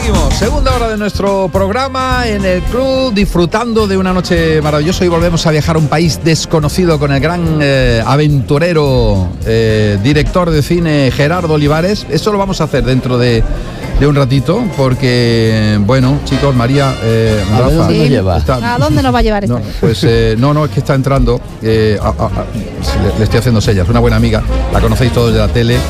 Seguimos, segunda hora de nuestro programa en el club, disfrutando de una noche maravillosa y volvemos a viajar a un país desconocido con el gran aventurero, director de cine Gerardo Olivares. Eso lo vamos a hacer dentro de un ratito, porque, bueno, chicos, María, Rafa, ¿dónde nos lleva? ¿A dónde nos va a llevar esto? No, pues no, es que está entrando, le estoy haciendo señas, una buena amiga, la conocéis todos de la tele.